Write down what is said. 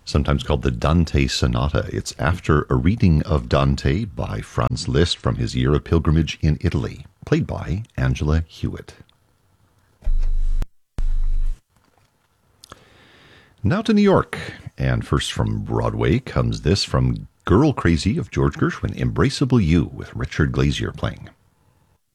sometimes called the Dante Sonata. It's after a reading of Dante by Franz Liszt from his Year of Pilgrimage in Italy, played by Angela Hewitt. Now to New York, and first from Broadway comes this from Girl Crazy of George Gershwin, Embraceable You, with Richard Glazier playing.